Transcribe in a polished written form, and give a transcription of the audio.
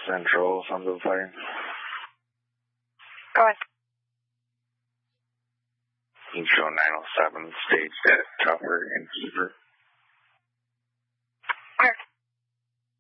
Central, Sons of Fire. Go ahead. You can show 907, stage that Tougher and Keeper.